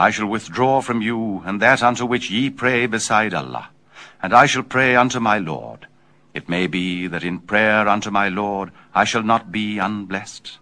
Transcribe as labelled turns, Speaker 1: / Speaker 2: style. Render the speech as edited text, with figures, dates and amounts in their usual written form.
Speaker 1: I shall withdraw from you, and that unto which ye pray beside Allah, and I shall pray unto my Lord. It may be that in prayer unto my Lord I shall not be unblessed.